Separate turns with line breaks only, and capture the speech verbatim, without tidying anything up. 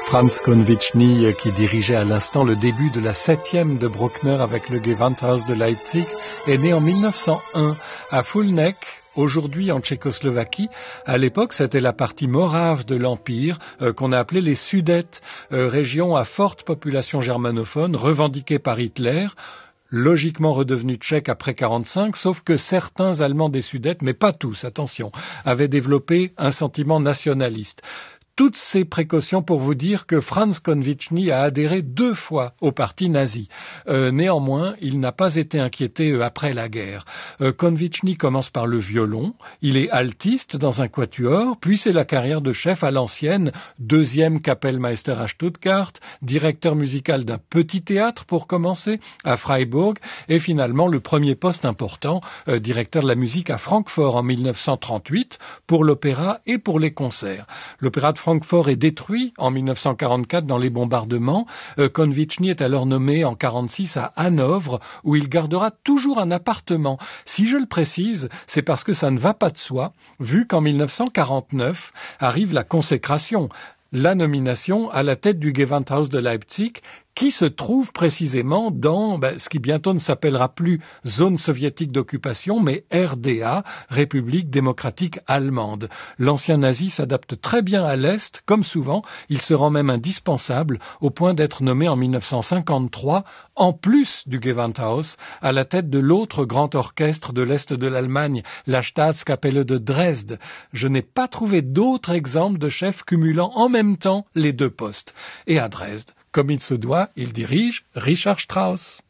Franz Konvichny, qui dirigeait à l'instant le début de la septième de Bruckner avec le Gewandhaus de Leipzig, est né en mille neuf cent un à Fulnek, aujourd'hui en Tchécoslovaquie. À l'époque, c'était la partie morave de l'Empire euh, qu'on a appelée les Sudètes, euh, région à forte population germanophone, revendiquée par Hitler, logiquement redevenu tchèque après quarante-cinq, sauf que certains Allemands des Sudètes, mais pas tous, attention, avaient développé un sentiment nationaliste. Toutes ces précautions pour vous dire que Franz Konvichny a adhéré deux fois au parti nazi. Euh, néanmoins, il n'a pas été inquiété euh, après la guerre. Euh, Konvichny commence par le violon, il est altiste dans un quatuor, puis c'est la carrière de chef à l'ancienne, deuxième Kapellmeister à Stuttgart, directeur musical d'un petit théâtre pour commencer, à Freiburg, et finalement le premier poste important, euh, directeur de la musique à Francfort en mille neuf cent trente-huit, pour l'opéra et pour les concerts. L'opéra de Francfort est détruit en mille neuf cent quarante-quatre dans les bombardements. Euh, Konvichny est alors nommé en quarante-six à Hanovre, où il gardera toujours un appartement. Si je le précise, c'est parce que ça ne va pas de soi, vu qu'en mille neuf cent quarante-neuf arrive la consécration, la nomination à la tête du Gewandhaus de Leipzig, qui se trouve précisément dans ben, ce qui bientôt ne s'appellera plus zone soviétique d'occupation, mais R D A, République démocratique allemande. L'ancien nazi s'adapte très bien à l'Est, comme souvent, il se rend même indispensable, au point d'être nommé en mille neuf cent cinquante-trois, en plus du Gewandhaus, à la tête de l'autre grand orchestre de l'Est de l'Allemagne, la Staatskapelle de Dresde. Je n'ai pas trouvé d'autres exemples de chefs cumulant en même temps les deux postes. Et à Dresde, comme il se doit, il dirige Richard Strauss.